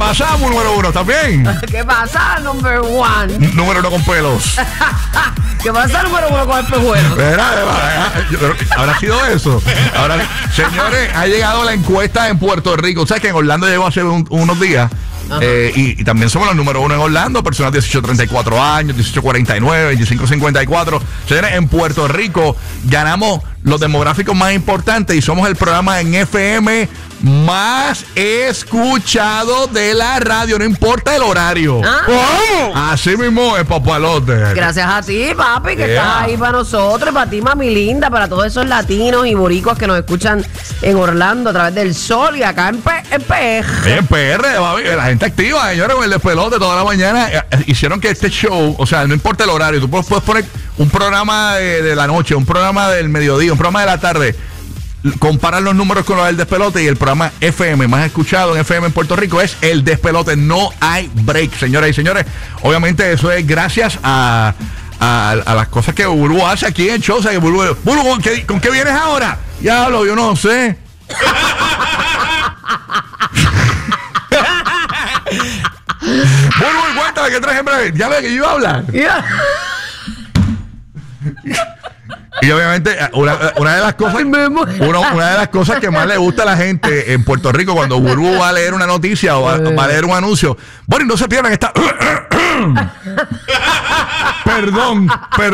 pasa, número uno? ¿Estás bien? ¿Qué pasa, number one? Número uno con pelos. ¿Qué pasa, número uno con espejuelos? ¿Habrá sido eso? Señores, ha llegado la encuesta en Puerto Rico. ¿Sabes que en Orlando llegó hace unos días? Y también somos los número uno en Orlando, personas de 18-34 años, 18-49, 25-54. Señores, en Puerto Rico ganamos los demográficos más importantes y somos el programa en FM más escuchado de la radio, no importa el horario. Así mismo es, papalote. Gracias a ti, papi, que estás ahí para nosotros, para ti, mami linda, para todos esos latinos y boricuas que nos escuchan en Orlando a través del Sol y acá en PR. En PR, papi, la gente activa, señores, con el despelote toda la mañana. Hicieron que este show, o sea, no importa el horario, tú puedes poner un programa de la noche, un programa del mediodía, un programa de la tarde. Comparar los números con los del despelote y el programa FM más escuchado en FM en Puerto Rico es el despelote. No hay break, señoras y señores. Obviamente eso es gracias a las cosas que Burbu hace aquí en el show. O sea, que Burbu, ¿con qué vienes ahora? Diablo, yo no sé. Burbu, cuéntame qué traes en breve. Ya ve que yo iba a hablar. Y obviamente una de las cosas que más le gusta a la gente en Puerto Rico cuando Burbu va a leer una noticia o va a leer un anuncio, bueno, y no se pierdan esta perdón.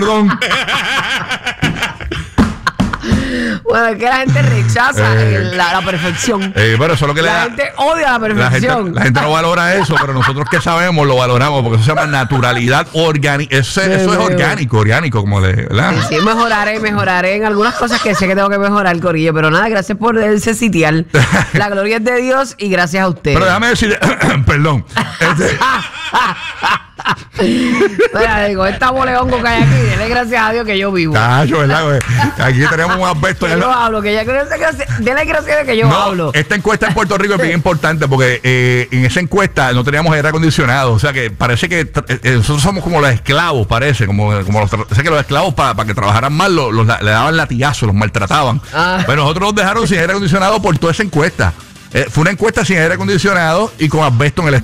Bueno, es que la gente rechaza la perfección. Pero eso es lo que la gente odia la perfección. La gente no valora eso, pero nosotros que sabemos lo valoramos porque eso se llama naturalidad orgánica. Eso es orgánico, como ¿verdad? Sí, mejoraré en algunas cosas que sé que tengo que mejorar, corillo. Pero nada, gracias por ese sitial. La gloria es de Dios y gracias a usted. Pero déjame decir, perdón. Mira, digo, esta boleongo que hay aquí, dele gracias a Dios que yo vivo. Cacho, ¿verdad, güey? Aquí tenemos un aspecto. Yo hablo, que ya dele gracias a Dios que yo hablo. Esta encuesta en Puerto Rico es bien importante porque en esa encuesta no teníamos aire acondicionado. O sea que parece que nosotros somos como los esclavos, parece. O sea que los esclavos para que trabajaran más le daban latigazos, los maltrataban. Pero nosotros nos dejaron sin aire acondicionado por toda esa encuesta. Fue una encuesta sin aire acondicionado y con asbesto en el